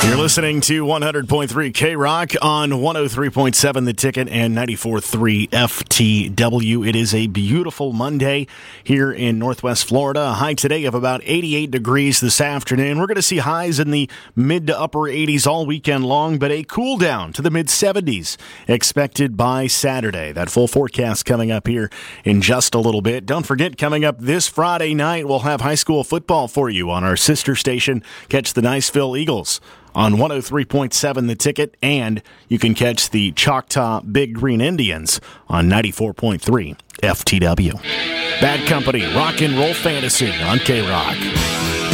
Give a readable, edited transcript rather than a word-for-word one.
You're listening to 100.3 K-Rock on 103.7 The Ticket and 94.3 FTW. It is a beautiful Monday here in Northwest Florida. A high today of about 88 degrees this afternoon. We're going to see highs in the mid to upper 80s all weekend long, but a cool down to the mid 70s expected by Saturday. That full forecast coming up here in just a little bit. Don't forget, coming up this Friday night, we'll have high school football for you on our sister station. Catch the Niceville Eagles on 103.7 The Ticket, and you can catch the Choctaw Big Green Indians on 94.3 FTW. Bad Company, Rock and Roll Fantasy on K-Rock.